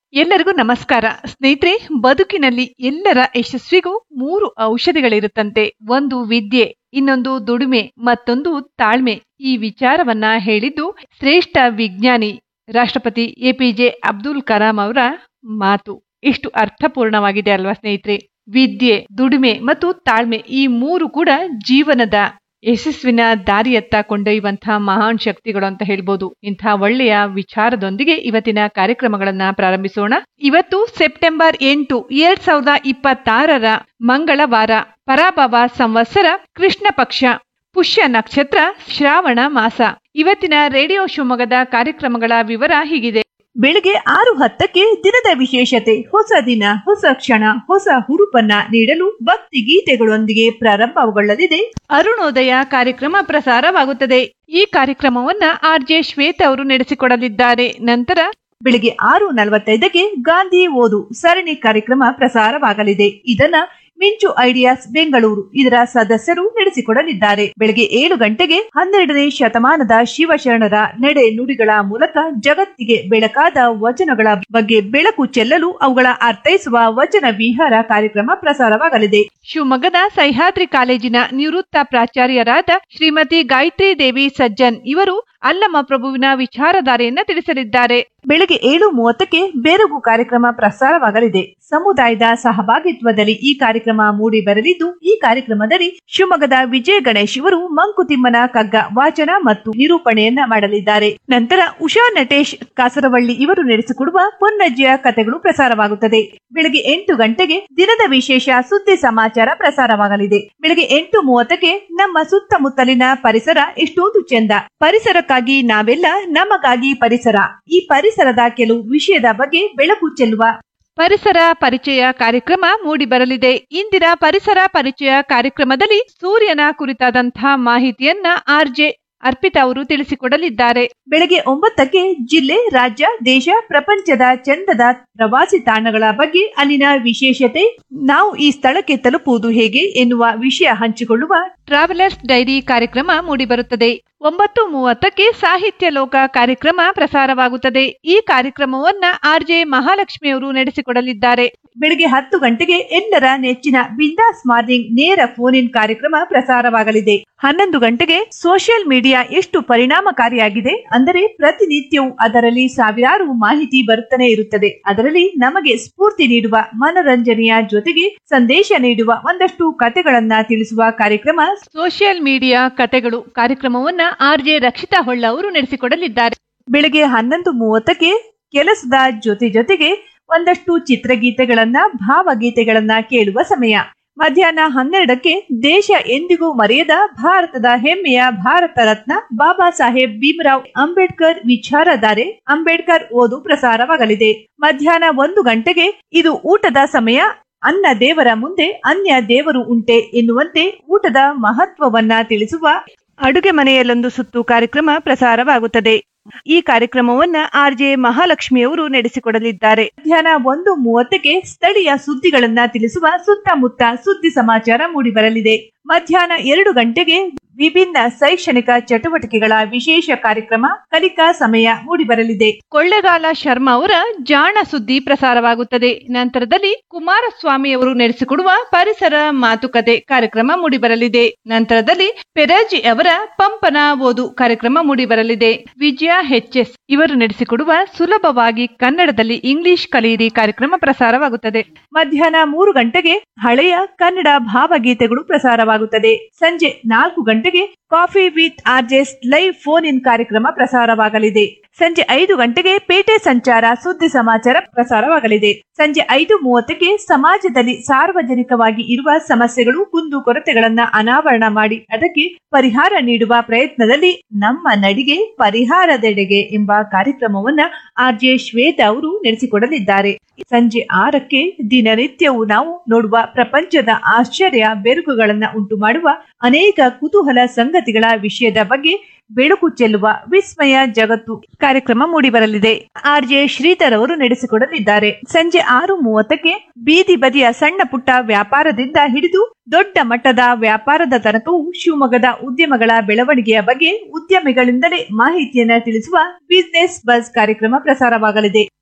ಎಲ್ಲರಿಗೂ ನಮಸ್ಕಾರ. ಸ್ನೇಹಿತರೆ, ಬದುಕಿನಲ್ಲಿ ಎಲ್ಲರ ಯಶಸ್ವಿಗೂ 3 ಔಷಧಿಗಳಿರುತ್ತಂತೆ. ಒಂದು ವಿದ್ಯೆ, ಇನ್ನೊಂದು ದುಡಿಮೆ, ಮತ್ತೊಂದು ತಾಳ್ಮೆ. ಈ ವಿಚಾರವನ್ನ ಹೇಳಿದ್ದು ಶ್ರೇಷ್ಠ ವಿಜ್ಞಾನಿ ರಾಷ್ಟ್ರಪತಿ ಎಪಿಜೆ ಅಬ್ದುಲ್ ಕಲಾಂ ಅವರ ಮಾತು. ಎಷ್ಟು ಅರ್ಥಪೂರ್ಣವಾಗಿದೆ ಅಲ್ವಾ ಸ್ನೇಹಿತರೆ? ವಿದ್ಯೆ, ದುಡಿಮೆ ಮತ್ತು ತಾಳ್ಮೆ ಈ 3 ಕೂಡ ಜೀವನದ ಯಶಸ್ವಿನ ದಾರಿಯತ್ತ ಕೊಂಡೊಯ್ಯುವಂತಹ ಮಹಾನ್ ಶಕ್ತಿಗಳು ಅಂತ ಹೇಳ್ಬೋದು. ಇಂತಹ ಒಳ್ಳೆಯ ವಿಚಾರದೊಂದಿಗೆ ಇವತ್ತಿನ ಕಾರ್ಯಕ್ರಮಗಳನ್ನ ಪ್ರಾರಂಭಿಸೋಣ. ಇವತ್ತು ಸೆಪ್ಟೆಂಬರ್ 8, 2026 ಮಂಗಳವಾರ, ಪರಾಭವ ಸಂವತ್ಸರ, ಕೃಷ್ಣ ಪಕ್ಷ, ಪುಷ್ಯ ನಕ್ಷತ್ರ, ಶ್ರಾವಣ ಮಾಸ. ಇವತ್ತಿನ ರೇಡಿಯೋ ಶಿವಮೊಗ್ಗದ ಕಾರ್ಯಕ್ರಮಗಳ ವಿವರ ಹೀಗಿದೆ. ಬೆಳಿಗ್ಗೆ 6:10ಕ್ಕೆ ದಿನದ ವಿಶೇಷತೆ, ಹೊಸ ದಿನ, ಹೊಸ ಕ್ಷಣ, ಹೊಸ ಹುರುಪನ್ನ ನೀಡಲು ಭಕ್ತಿ ಗೀತೆಗಳೊಂದಿಗೆ ಪ್ರಾರಂಭಗೊಳ್ಳಲಿದೆ. ಅರುಣೋದಯ ಕಾರ್ಯಕ್ರಮ ಪ್ರಸಾರವಾಗುತ್ತದೆ. ಈ ಕಾರ್ಯಕ್ರಮವನ್ನ ಆರ್ಜೆ ಶ್ವೇತಾ ಅವರು ನಡೆಸಿಕೊಡಲಿದ್ದಾರೆ. ನಂತರ ಬೆಳಿಗ್ಗೆ 6:45ಕ್ಕೆ ಗಾಂಧಿ ಓದು ಸರಣಿ ಕಾರ್ಯಕ್ರಮ ಪ್ರಸಾರವಾಗಲಿದೆ. ಇದನ್ನ ಮಿಂಚು ಐಡಿಯಾಸ್ ಬೆಂಗಳೂರು ಇದರ ಸದಸ್ಯರು ನಡೆಸಿಕೊಡಲಿದ್ದಾರೆ. ಬೆಳಗ್ಗೆ 7 ಗಂಟೆಗೆ 12ನೇ ಶತಮಾನದ ಶಿವಶರಣರ ನಡೆ ನುಡಿಗಳ ಮೂಲಕ ಜಗತ್ತಿಗೆ ಬೆಳಕಾದ ವಚನಗಳ ಬಗ್ಗೆ ಬೆಳಕು ಚೆಲ್ಲಲು ಅವುಗಳ ಅರ್ಥೈಸುವ ವಚನ ವಿಹಾರ ಕಾರ್ಯಕ್ರಮ ಪ್ರಸಾರವಾಗಲಿದೆ. ಶಿವಮೊಗ್ಗದ ಸಹ್ಯಾದ್ರಿ ಕಾಲೇಜಿನ ನಿವೃತ್ತ ಪ್ರಾಚಾರ್ಯರಾದ ಶ್ರೀಮತಿ ಗಾಯತ್ರಿ ದೇವಿ ಸಜ್ಜನ್ ಇವರು ಅಲ್ಲಮ ಪ್ರಭುವಿನ ವಿಚಾರಧಾರೆಯನ್ನ ತಿಳಿಸಲಿದ್ದಾರೆ. ಬೆಳಗ್ಗೆ 7:30ಕ್ಕೆ ಬೆರಗು ಕಾರ್ಯಕ್ರಮ ಪ್ರಸಾರವಾಗಲಿದೆ. ಸಮುದಾಯದ ಸಹಭಾಗಿತ್ವದಲ್ಲಿ ಈ ಕಾರ್ಯಕ್ರಮ ಮೂಡಿ ಬರಲಿದ್ದು, ಈ ಕಾರ್ಯಕ್ರಮದಲ್ಲಿ ಶಿವಮೊಗ್ಗದ ವಿಜಯ ಗಣೇಶ್ ಇವರು ಮಂಕುತಿಮ್ಮನ ಕಗ್ಗ ವಾಚನ ಮತ್ತು ನಿರೂಪಣೆಯನ್ನ ಮಾಡಲಿದ್ದಾರೆ. ನಂತರ ಉಷಾ ನಟೇಶ್ ಕಾಸರವಳ್ಳಿ ಇವರು ನಡೆಸಿಕೊಡುವ ಪೊನ್ನಜ್ಜಿಯ ಕಥೆಗಳು ಪ್ರಸಾರವಾಗುತ್ತದೆ. ಬೆಳಗ್ಗೆ 8 ಗಂಟೆಗೆ ದಿನದ ವಿಶೇಷ ಸುದ್ದಿ ಸಮಾಚಾರ ಪ್ರಸಾರವಾಗಲಿದೆ. ಬೆಳಗ್ಗೆ 8:30ಕ್ಕೆ ನಮ್ಮ ಸುತ್ತಮುತ್ತಲಿನ ಪರಿಸರ ಎಷ್ಟೊಂದು ಚೆಂದ, ಪರಿಸರಕ್ಕಾಗಿ ನಾವೆಲ್ಲ, ನಮಗಾಗಿ ಪರಿಸರ, ಈ ಪರಿಸರದ ಕೆಲವು ವಿಷಯದ ಬಗ್ಗೆ ಬೆಳಕು ಚೆಲ್ಲುವ ಪರಿಸರ ಪರಿಚಯ ಕಾರ್ಯಕ್ರಮ ಮೂಡಿ ಬರಲಿದೆ. ಇಂದಿನ ಪರಿಸರ ಪರಿಚಯ ಕಾರ್ಯಕ್ರಮದಲ್ಲಿ ಸೂರ್ಯನ ಕುರಿತಾದಂತಹ ಮಾಹಿತಿಯನ್ನ ಆರ್ಜೆ ಅರ್ಪಿತಾ ಅವರು ತಿಳಿಸಿಕೊಡಲಿದ್ದಾರೆ. ಬೆಳಗ್ಗೆ 9ಕ್ಕೆ ಜಿಲ್ಲೆ, ರಾಜ್ಯ, ದೇಶ, ಪ್ರಪಂಚದ ಚಂದದ ಪ್ರವಾಸಿ ತಾಣಗಳ ಬಗ್ಗೆ, ಅಲ್ಲಿನ ವಿಶೇಷತೆ, ನಾವು ಈ ಸ್ಥಳಕ್ಕೆ ತಲುಪುವುದು ಹೇಗೆ ಎನ್ನುವ ವಿಷಯ ಹಂಚಿಕೊಳ್ಳುವ ಟ್ರಾವೆಲರ್ಸ್ ಡೈರಿ ಕಾರ್ಯಕ್ರಮ ಮೂಡಿಬರುತ್ತದೆ. 9:30ಕ್ಕೆ ಸಾಹಿತ್ಯ ಲೋಕ ಕಾರ್ಯಕ್ರಮ ಪ್ರಸಾರವಾಗುತ್ತದೆ. ಈ ಕಾರ್ಯಕ್ರಮವನ್ನ ಆರ್ಜೆ ಮಹಾಲಕ್ಷ್ಮಿ ಅವರು ನಡೆಸಿಕೊಡಲಿದ್ದಾರೆ. ಬೆಳಗ್ಗೆ 10 ಗಂಟೆಗೆ ಎಲ್ಲರ ನೆಚ್ಚಿನ ಬಿಂದಾಸ್ ಮಾರ್ನಿಂಗ್ ನೇರ ಫೋನ್ ಇನ್ ಕಾರ್ಯಕ್ರಮ ಪ್ರಸಾರವಾಗಲಿದೆ. 11 ಗಂಟೆಗೆ ಸೋಷಿಯಲ್ ಮೀಡಿಯಾ ಎಷ್ಟು ಪರಿಣಾಮಕಾರಿಯಾಗಿದೆ ಅಂದರೆ ಪ್ರತಿನಿತ್ಯವೂ ಅದರಲ್ಲಿ ಸಾವಿರಾರು ಮಾಹಿತಿ ಬರುತ್ತಾನೆ ಇರುತ್ತದೆ. ಅದರಲ್ಲಿ ನಮಗೆ ಸ್ಫೂರ್ತಿ ನೀಡುವ, ಮನರಂಜನೆಯ ಜೊತೆಗೆ ಸಂದೇಶ ನೀಡುವ ಒಂದಷ್ಟು ಕಥೆಗಳನ್ನ ತಿಳಿಸುವ ಕಾರ್ಯಕ್ರಮ ಸೋಷಿಯಲ್ ಮೀಡಿಯಾ ಕಥೆಗಳು ಕಾರ್ಯಕ್ರಮವನ್ನ ಆರ್ಜೆ ರಕ್ಷಿತಾ ಹೊಳ್ಳ ಅವರು ನಡೆಸಿಕೊಡಲಿದ್ದಾರೆ. ಬೆಳಗ್ಗೆ 11:30ಕ್ಕೆ ಕೆಲಸದ ಜೊತೆಗೆ ಒಂದಷ್ಟು ಚಿತ್ರಗೀತೆಗಳನ್ನ, ಭಾವಗೀತೆಗಳನ್ನ ಕೇಳುವ ಸಮಯ. ಮಧ್ಯಾಹ್ನ 12ಕ್ಕೆ ದೇಶ ಎಂದಿಗೂ ಮರೆಯದ ಭಾರತದ ಹೆಮ್ಮೆಯ ಭಾರತ ರತ್ನ ಬಾಬಾ ಸಾಹೇಬ್ ಭೀಮರಾವ್ ಅಂಬೇಡ್ಕರ್ ವಿಚಾರಧಾರೆ, ಅಂಬೇಡ್ಕರ್ ಓದು ಪ್ರಸಾರವಾಗಲಿದೆ. ಮಧ್ಯಾಹ್ನ 1 ಗಂಟೆಗೆ ಇದು ಊಟದ ಸಮಯ, ಅನ್ನ ದೇವರ ಮುಂದೆ ಅನ್ಯ ದೇವರು ಉಂಟೆ ಎನ್ನುವಂತೆ ಊಟದ ಮಹತ್ವವನ್ನ ತಿಳಿಸುವ ಅಡುಗೆ ಮನೆಯಲ್ಲೊಂದು ಸುತ್ತು ಕಾರ್ಯಕ್ರಮ ಪ್ರಸಾರವಾಗುತ್ತದೆ. ಈ ಕಾರ್ಯಕ್ರಮವನ್ನ ಆರ್ಜೆ ಮಹಾಲಕ್ಷ್ಮಿ ಅವರು ನಡೆಸಿಕೊಡಲಿದ್ದಾರೆ. ಮಧ್ಯಾಹ್ನ 1:30ಕ್ಕೆ ಸ್ಥಳೀಯ ಸುದ್ದಿಗಳನ್ನ ತಿಳಿಸುವ ಸುತ್ತಮುತ್ತ ಸುದ್ದಿ ಸಮಾಚಾರ ಮೂಡಿಬರಲಿದೆ. ಮಧ್ಯಾಹ್ನ 2 ಗಂಟೆಗೆ ವಿಭಿನ್ನ ಶೈಕ್ಷಣಿಕ ಚಟುವಟಿಕೆಗಳ ವಿಶೇಷ ಕಾರ್ಯಕ್ರಮ ಕಲಿಕಾ ಸಮಯ ಮೂಡಿಬರಲಿದೆ. ಕೊಳ್ಳೆಗಾಲ ಶರ್ಮಾ ಅವರ ಜಾಣ ಸುದ್ದಿ ಪ್ರಸಾರವಾಗುತ್ತದೆ. ನಂತರದಲ್ಲಿ ಕುಮಾರಸ್ವಾಮಿ ಅವರು ನಡೆಸಿಕೊಡುವ ಪರಿಸರ ಮಾತುಕತೆ ಕಾರ್ಯಕ್ರಮ ಮೂಡಿಬರಲಿದೆ. ನಂತರದಲ್ಲಿ ಪೆರಾಜಿ ಅವರ ಪಂಪನ ಓದು ಕಾರ್ಯಕ್ರಮ ಮೂಡಿಬರಲಿದೆ. ವಿಜಯ ಎಚ್.ಎಸ್ ಇವರು ನಡೆಸಿಕೊಡುವ ಸುಲಭವಾಗಿ ಕನ್ನಡದಲ್ಲಿ ಇಂಗ್ಲಿಷ್ ಕಲಿಯಿರಿ ಕಾರ್ಯಕ್ರಮ ಪ್ರಸಾರವಾಗುತ್ತದೆ. ಮಧ್ಯಾಹ್ನ 3 ಗಂಟೆಗೆ ಹಳೆಯ ಕನ್ನಡ ಭಾವಗೀತೆಗಳು ಪ್ರಸಾರವಾಗುತ್ತದೆ. ಸಂಜೆ 4 ಗಂಟೆಗೆ coffee with RJs live phone in ಕಾರ್ಯಕ್ರಮ ಪ್ರಸಾರವಾಗಲಿದೆ. ಸಂಜೆ 5 ಗಂಟೆಗೆ ಪೇಟೆ ಸಂಚಾರ ಸುದ್ದಿ ಸಮಾಚಾರ ಪ್ರಸಾರವಾಗಲಿದೆ. ಸಂಜೆ 5:30ಕ್ಕೆ ಸಮಾಜದಲ್ಲಿ ಸಾರ್ವಜನಿಕವಾಗಿ ಇರುವ ಸಮಸ್ಯೆಗಳು, ಕುಂದು ಕೊರತೆಗಳನ್ನ ಅನಾವರಣ ಮಾಡಿ ಅದಕ್ಕೆ ಪರಿಹಾರ ನೀಡುವ ಪ್ರಯತ್ನದಲ್ಲಿ ನಮ್ಮ ನಡಿಗೆ ಪರಿಹಾರದೆಡೆಗೆ ಎಂಬ ಕಾರ್ಯಕ್ರಮವನ್ನ ಆರ್ಜೆ ಶ್ವೇತಾ ಅವರು ನಡೆಸಿಕೊಡಲಿದ್ದಾರೆ. ಸಂಜೆ 6ಕ್ಕೆ ದಿನನಿತ್ಯವೂ ನಾವು ನೋಡುವ ಪ್ರಪಂಚದ ಆಶ್ಚರ್ಯ ಬೆರುಕುಗಳನ್ನ ಉಂಟು ಮಾಡುವ ಅನೇಕ ಕುತೂಹಲ ಸಂಗತಿಗಳ ವಿಷಯದ ಬಗ್ಗೆ ಬೆಳಕು ಚೆಲ್ಲುವ ವಿಸ್ಮಯ ಜಗತ್ತು ಕಾರ್ಯಕ್ರಮ ಮೂಡಿಬರಲಿದೆ. ಆರ್ಜೆ ಶ್ರೀಧರ್ ಅವರು ನಡೆಸಿಕೊಡಲಿದ್ದಾರೆ. ಸಂಜೆ 6:30ಕ್ಕೆ ಬೀದಿ ಬದಿಯ ಸಣ್ಣ ಪುಟ್ಟ ವ್ಯಾಪಾರದಿಂದ ಹಿಡಿದು ದೊಡ್ಡ ಮಟ್ಟದ ವ್ಯಾಪಾರದ ತನಕವೂ ಶಿವಮೊಗ್ಗದ ಉದ್ಯಮಗಳ ಬೆಳವಣಿಗೆಯ ಬಗ್ಗೆ ಉದ್ಯಮಿಗಳಿಂದಲೇ ಮಾಹಿತಿಯನ್ನ ತಿಳಿಸುವ ಬಿಸಿನೆಸ್ ಬಸ್ ಕಾರ್ಯಕ್ರಮ ಪ್ರಸಾರವಾಗಲಿದೆ.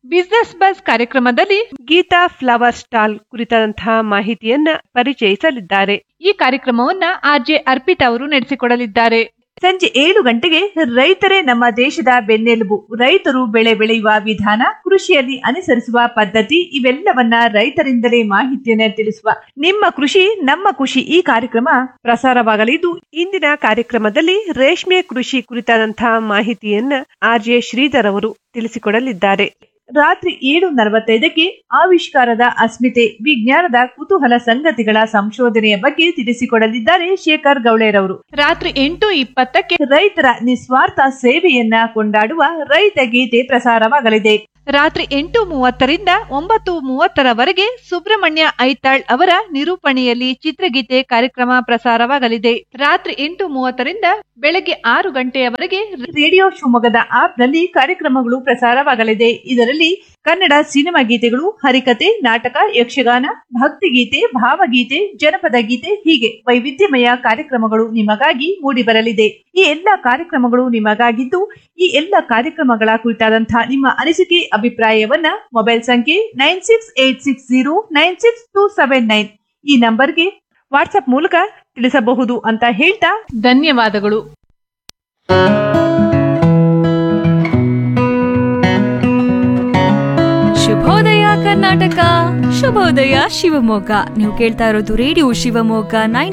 ಬಿಸ್ನೆಸ್ ಬಸ್ ಕಾರ್ಯಕ್ರಮದಲ್ಲಿ ಗೀತಾ ಫ್ಲವರ್ ಸ್ಟಾಲ್ ಕುರಿತಾದಂತಹ ಮಾಹಿತಿಯನ್ನ ಪರಿಚಯಿಸಲಿದ್ದಾರೆ. ಈ ಕಾರ್ಯಕ್ರಮವನ್ನ ಆರ್ಜೆ ಅರ್ಪಿತಾ ಅವರು ನಡೆಸಿಕೊಡಲಿದ್ದಾರೆ. ಸಂಜೆ 7 ಗಂಟೆಗೆ ರೈತರೇ ನಮ್ಮ ದೇಶದ ಬೆನ್ನೆಲುಬು, ರೈತರು ಬೆಳೆ ಬೆಳೆಯುವ ವಿಧಾನ, ಕೃಷಿಯಲ್ಲಿ ಅನುಸರಿಸುವ ಪದ್ಧತಿ ಇವೆಲ್ಲವನ್ನ ರೈತರಿಂದಲೇ ಮಾಹಿತಿಯನ್ನ ತಿಳಿಸುವ ನಿಮ್ಮ ಕೃಷಿ ನಮ್ಮ ಖುಷಿ ಈ ಕಾರ್ಯಕ್ರಮ ಪ್ರಸಾರವಾಗಲಿದ್ದು, ಇಂದಿನ ಕಾರ್ಯಕ್ರಮದಲ್ಲಿ ರೇಷ್ಮೆ ಕೃಷಿ ಕುರಿತಾದಂತಹ ಮಾಹಿತಿಯನ್ನ ಆರ್ಜೆ ಶ್ರೀಧರ್ ಅವರು ತಿಳಿಸಿಕೊಡಲಿದ್ದಾರೆ. ರಾತ್ರಿ 7:45ಕ್ಕೆ ಆವಿಷ್ಕಾರದ ಅಸ್ಮಿತೆ, ವಿಜ್ಞಾನದ ಕುತೂಹಲ ಸಂಗತಿಗಳ ಸಂಶೋಧನೆಯ ಬಗ್ಗೆ ತಿಳಿಸಿಕೊಡಲಿದ್ದಾರೆ ಶೇಖರ್ ಗೌಳೇರವರು. ರಾತ್ರಿ 8:20ಕ್ಕೆ ರೈತರ ನಿಸ್ವಾರ್ಥ ಸೇವೆಯನ್ನ ಕೊಂಡಾಡುವ ರೈತ ಗೀತೆ ಪ್ರಸಾರವಾಗಲಿದೆ. ರಾತ್ರಿ 8:30ರಿಂದ 9:30ರವರೆಗೆ ಸುಬ್ರಹ್ಮಣ್ಯ ಐತಾಳ್ ಅವರ ನಿರೂಪಣೆಯಲ್ಲಿ ಚಿತ್ರಗೀತೆ ಕಾರ್ಯಕ್ರಮ ಪ್ರಸಾರವಾಗಲಿದೆ. ರಾತ್ರಿ 8:30ರಿಂದ ಬೆಳಗ್ಗೆ 6 ಗಂಟೆಯವರೆಗೆ ರೇಡಿಯೋ ಶಿವಮೊಗ್ಗದ ಆಪ್ನಲ್ಲಿ ಕಾರ್ಯಕ್ರಮಗಳು ಪ್ರಸಾರವಾಗಲಿದೆ. ಇದರಲ್ಲಿ ಕನ್ನಡ ಸಿನಿಮಾ ಗೀತೆಗಳು, ಹರಿಕತೆ, ನಾಟಕ, ಯಕ್ಷಗಾನ, ಭಕ್ತಿಗೀತೆ, ಭಾವಗೀತೆ, ಜನಪದ ಗೀತೆ ಹೀಗೆ ವೈವಿಧ್ಯಮಯ ಕಾರ್ಯಕ್ರಮಗಳು ನಿಮಗಾಗಿ ಮೂಡಿಬರಲಿದೆ. ಈ ಎಲ್ಲ ಕಾರ್ಯಕ್ರಮಗಳು ನಿಮಗಾಗಿದ್ದು, ಈ ಎಲ್ಲ ಕಾರ್ಯಕ್ರಮಗಳ ಕುರಿತಾದಂತಹ ನಿಮ್ಮ ಅನಿಸಿಕೆ ಅಭಿಪ್ರಾಯವನ್ನ ಮೊಬೈಲ್ ಸಂಖ್ಯೆ 9686096279 ಈ ನಂಬರ್ಗೆ ವಾಟ್ಸ್ಆಪ್ ಮೂಲಕ ತಿಳಿಸಬಹುದು ಅಂತ ಹೇಳ್ತಾ ಧನ್ಯವಾದಗಳು. ಶುಭೋದಯ ಕರ್ನಾಟಕ, ಶುಭೋದಯ ಶಿವಮೊಗ್ಗ. ನೀವು ಕೇಳ್ತಾ ಇರೋದು ರೇಡಿಯೋ ಶಿವಮೊಗ್ಗ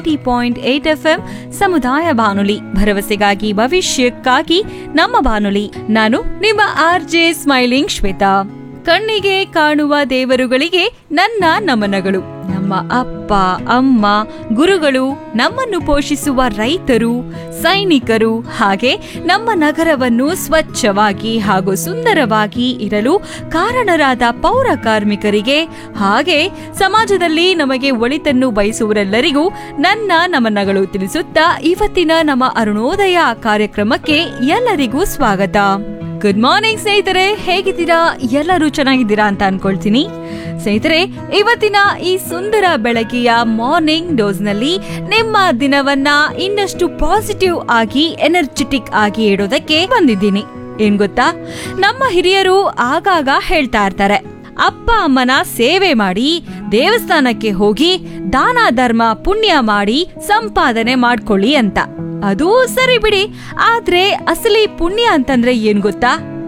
90.8 FM ಸಮುದಾಯ ಬಾನುಲಿ, ಭರವಸೆಗಾಗಿ ಭವಿಷ್ಯಕ್ಕಾಗಿ ನಮ್ಮ ಬಾನುಲಿ. ನಾನು ನಿಮ್ಮ ಆರ್ಜೆ ಸ್ಮೈಲಿಂಗ್ ಶ್ವೇತಾ. ಕಣ್ಣಿಗೆ ಕಾಣುವ ದೇವರುಗಳಿಗೆ ನನ್ನ ನಮನಗಳು. ನಮ್ಮ ಅಪ್ಪ ಅಮ್ಮ, ಗುರುಗಳು, ನಮ್ಮನ್ನು ಪೋಷಿಸುವ ರೈತರು, ಸೈನಿಕರು, ಹಾಗೆ ನಮ್ಮ ನಗರವನ್ನು ಸ್ವಚ್ಛವಾಗಿ ಹಾಗೂ ಸುಂದರವಾಗಿ ಇರಲು ಕಾರಣರಾದ ಪೌರ ಕಾರ್ಮಿಕರಿಗೆ, ಹಾಗೆ ಸಮಾಜದಲ್ಲಿ ನಮಗೆ ಒಳಿತನ್ನು ಬಯಸುವರೆಲ್ಲರಿಗೂ ನನ್ನ ನಮನಗಳು ತಿಳಿಸುತ್ತಾ ಇವತ್ತಿನ ನಮ್ಮ ಅರುಣೋದಯ ಕಾರ್ಯಕ್ರಮಕ್ಕೆ ಎಲ್ಲರಿಗೂ ಸ್ವಾಗತ. ಗುಡ್ ಮಾರ್ನಿಂಗ್ ಸ್ನೇಹಿತರೆ, ಹೇಗಿದ್ದೀರಾ? ಎಲ್ಲರೂ ಚೆನ್ನಾಗಿದ್ದೀರಾ ಅಂತ ಅನ್ಕೊಳ್ತೀನಿ. ಸ್ನೇಹಿತರೆ, ಇವತ್ತಿನ ಈ ಸುಂದರ ಬೆಳಗ್ಗೆಯ ಮಾರ್ನಿಂಗ್ ಡೋಸ್ನಲ್ಲಿ ನಿಮ್ಮ ದಿನವನ್ನ ಇನ್ನಷ್ಟು ಪಾಸಿಟಿವ್ ಆಗಿ ಎನರ್ಜೆಟಿಕ್ ಆಗಿ ಇಡೋದಕ್ಕೆ ಬಂದಿದ್ದೀನಿ. ಏನ್ ಗೊತ್ತಾ, ನಮ್ಮ ಹಿರಿಯರು ಆಗಾಗ ಹೇಳ್ತಾ ಇರ್ತಾರೆ, ಅಪ್ಪ ಅಮ್ಮನ ಸೇವೆ ಮಾಡಿ, ದೇವಸ್ಥಾನಕ್ಕೆ ಹೋಗಿ ದಾನ ಧರ್ಮ ಪುಣ್ಯ ಮಾಡಿ ಸಂಪಾದನೆ ಮಾಡ್ಕೊಳ್ಳಿ ಅಂತ. ಅದು ಸರಿ ಬಿಡಿ, ಆದ್ರೆ ಅಸಲಿ ಪುಣ್ಯ ಅಂತಂದ್ರೆ ಏನ್ ಗೊತ್ತಾ?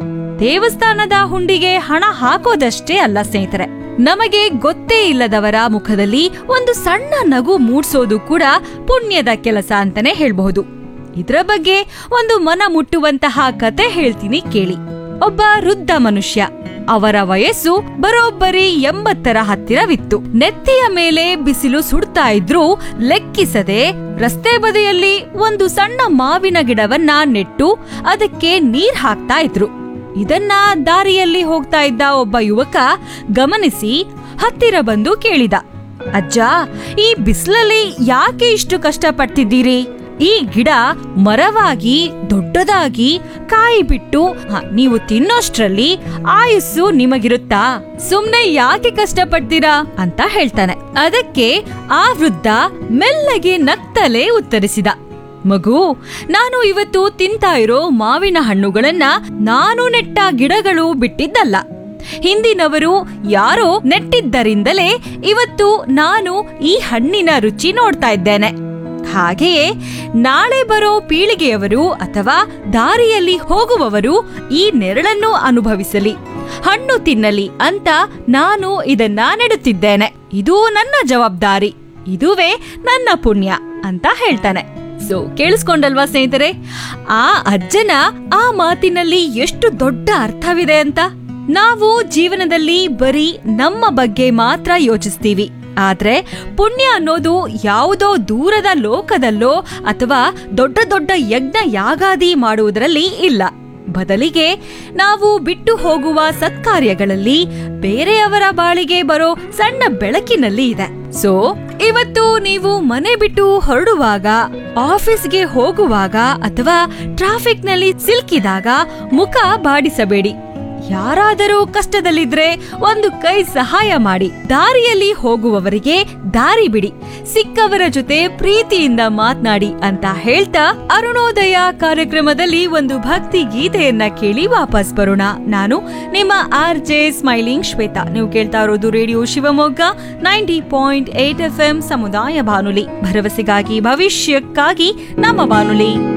ದೇವಸ್ಥಾನದ ಹುಂಡಿಗೆ ಹಣ ಹಾಕೋದಷ್ಟೇ ಅಲ್ಲ ಸ್ನೇಹಿತರೆ, ನಮಗೆ ಗೊತ್ತೇ ಇಲ್ಲದವರ ಮುಖದಲ್ಲಿ ಒಂದು ಸಣ್ಣ ನಗು ಮೂಡ್ಸೋದು ಕೂಡ ಪುಣ್ಯದ ಕೆಲಸ ಅಂತಾನೆ ಹೇಳ್ಬಹುದು. ಇದರ ಬಗ್ಗೆ ಒಂದು ಮನ ಮುಟ್ಟುವಂತಹ ಕತೆ ಹೇಳ್ತೀನಿ ಕೇಳಿ. ಒಬ್ಬ ವೃದ್ಧ ಮನುಷ್ಯ, ಅವರ ವಯಸ್ಸು ಬರೋಬ್ಬರಿ 80ರ ಹತ್ತಿರವಿತ್ತು. ನೆತ್ತಿಯ ಮೇಲೆ ಬಿಸಿಲು ಸುಡ್ತಾ ಇದ್ರೂ ಲೆಕ್ಕಿಸದೆ ರಸ್ತೆ ಬದಿಯಲ್ಲಿ ಒಂದು ಸಣ್ಣ ಮಾವಿನ ಗಿಡವನ್ನ ನೆಟ್ಟು ಅದಕ್ಕೆ ನೀರ್ ಹಾಕ್ತಾ ಇದ್ರು. ಇದನ್ನ ದಾರಿಯಲ್ಲಿ ಹೋಗ್ತಾ ಇದ್ದ ಒಬ್ಬ ಯುವಕ ಗಮನಿಸಿ ಹತ್ತಿರ ಬಂದು ಕೇಳಿದ, ಅಜ್ಜ, ಈ ಬಿಸಿಲಲ್ಲಿ ಯಾಕೆ ಇಷ್ಟು ಕಷ್ಟಪಡ್ತಿದ್ದೀರಿ? ಈ ಗಿಡ ಮರವಾಗಿ ದೊಡ್ಡದಾಗಿ ಕಾಯಿ ಬಿಟ್ಟು ನೀವು ತಿನ್ನೋಷ್ಟ್ರಲ್ಲಿ ಆಯುಸ್ಸು ನಿಮಗಿರುತ್ತಾ? ಸುಮ್ನೆ ಯಾಕೆ ಕಷ್ಟಪಡ್ತೀರಾ ಅಂತ ಹೇಳ್ತಾನೆ. ಅದಕ್ಕೆ ಆ ವೃದ್ಧ ಮೆಲ್ಲಗೆ ನಗ್ತಲೇ ಉತ್ತರಿಸಿದ, ಮಗು, ನಾನು ಇವತ್ತು ತಿಂತಾ ಇರೋ ಮಾವಿನ ಹಣ್ಣುಗಳನ್ನ ನಾನು ನೆಟ್ಟ ಗಿಡಗಳು ಬಿಟ್ಟಿದ್ದಲ್ಲ. ಹಿಂದಿನವರು ಯಾರೋ ನೆಟ್ಟಿದ್ದರಿಂದಲೇ ಇವತ್ತು ನಾನು ಈ ಹಣ್ಣಿನ ರುಚಿ ನೋಡ್ತಾ ಇದ್ದೇನೆ. ಹಾಗೆಯೇ ನಾಳೆ ಬರೋ ಪೀಳಿಗೆಯವರು ಅಥವಾ ದಾರಿಯಲ್ಲಿ ಹೋಗುವವರು ಈ ನೆರಳನ್ನು ಅನುಭವಿಸಲಿ, ಹಣ್ಣು ತಿನ್ನಲಿ ಅಂತ ನಾನು ಇದನ್ನ ನೆಡುತ್ತಿದ್ದೇನೆ. ಇದು ನನ್ನ ಜವಾಬ್ದಾರಿ, ಇದುವೇ ನನ್ನ ಪುಣ್ಯ ಅಂತ ಹೇಳ್ತಾನೆ. ಸೊ ಕೇಳಿಸ್ಕೊಂಡಲ್ವಾ ಸ್ನೇಹಿತರೆ, ಆ ಅಜ್ಜನ ಆ ಮಾತಿನಲ್ಲಿ ಎಷ್ಟು ದೊಡ್ಡ ಅರ್ಥವಿದೆ ಅಂತ. ನಾವು ಜೀವನದಲ್ಲಿ ಬರೀ ನಮ್ಮ ಬಗ್ಗೆ ಮಾತ್ರ ಯೋಚಿಸ್ತೀವಿ, ಆದ್ರೆ ಪುಣ್ಯ ಅನ್ನೋದು ಯಾವುದೋ ದೂರದ ಲೋಕದಲ್ಲೋ ಅಥವಾ ದೊಡ್ಡ ದೊಡ್ಡ ಯಜ್ಞ ಯಾಗಾದಿ ಮಾಡುವುದರಲ್ಲಿ ಇಲ್ಲ. ಬದಲಿಗೆ ನಾವು ಬಿಟ್ಟು ಹೋಗುವ ಸತ್ಕಾರ್ಯಗಳಲ್ಲಿ, ಬೇರೆಯವರ ಬಾಳಿಗೆ ಬರೋ ಸಣ್ಣ ಬೆಳಕಿನಲ್ಲಿ ಇದೆ. ಸೊ ಇವತ್ತು ನೀವು ಮನೆ ಬಿಟ್ಟು ಹೊರಡುವಾಗ, ಆಫೀಸ್ಗೆ ಹೋಗುವಾಗ ಅಥವಾ ಟ್ರಾಫಿಕ್ ನಲ್ಲಿ ಸಿಲುಕಿದಾಗ ಮುಖ ಬಾಡಿಸಬೇಡಿ. ಯಾರಾದರೂ ಕಷ್ಟದಲ್ಲಿದ್ರೆ ಒಂದು ಕೈ ಸಹಾಯ ಮಾಡಿ, ದಾರಿಯಲ್ಲಿ ಹೋಗುವವರಿಗೆ ದಾರಿ ಬಿಡಿ, ಸಿಕ್ಕವರ ಜೊತೆ ಪ್ರೀತಿಯಿಂದ ಮಾತನಾಡಿ ಅಂತ ಹೇಳ್ತಾ ಅರುಣೋದಯ ಕಾರ್ಯಕ್ರಮದಲ್ಲಿ ಒಂದು ಭಕ್ತಿ ಗೀತೆಯನ್ನ ಕೇಳಿ ವಾಪಸ್ ಬರೋಣ. ನಾನು ನಿಮ್ಮ RJ ಸ್ಮೈಲಿಂಗ್ ಶ್ವೇತಾ. ನೀವು ಕೇಳ್ತಾ ಇರೋದು ರೇಡಿಯೋ ಶಿವಮೊಗ್ಗ 90.8 FM ಸಮುದಾಯ ಬಾನುಲಿ, ಭರವಸೆಗಾಗಿ ಭವಿಷ್ಯಕ್ಕಾಗಿ ನಮ್ಮ ಬಾನುಲಿ.